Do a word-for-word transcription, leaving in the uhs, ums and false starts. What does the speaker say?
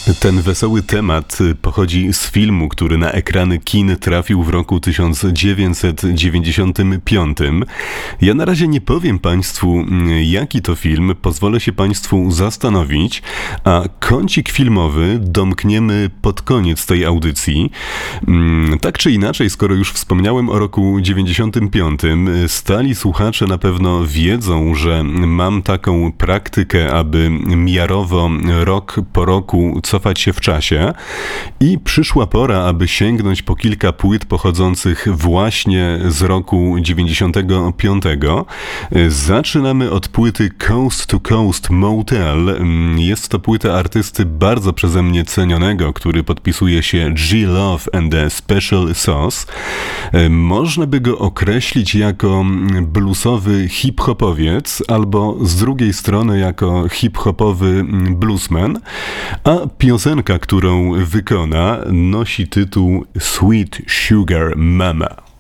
Ten wesoły temat pochodzi z filmu, który na ekrany kin trafił w roku tysiąc dziewięćset dziewięćdziesiątym piątym. Ja na razie nie powiem Państwu, jaki to film, pozwolę się Państwu zastanowić, a kącik filmowy domkniemy pod koniec tej audycji. Tak czy inaczej, skoro już wspomniałem o roku dziewięćdziesiątym piątym, stali słuchacze na pewno wiedzą, że mam taką praktykę, aby miarowo rok po roku cofać się w czasie i przyszła pora, aby sięgnąć po kilka płyt pochodzących właśnie z roku dziewięćdziesiątego piątego. Zaczynamy od płyty Coast to Coast Motel. Jest to płyta artysty bardzo przeze mnie cenionego, który podpisuje się G Love and the Special Sauce. Można by go określić jako bluesowy hip-hopowiec albo z drugiej strony jako hip-hopowy bluesman, a piosenka, którą wykona, nosi tytuł Sweet Sugar Mama.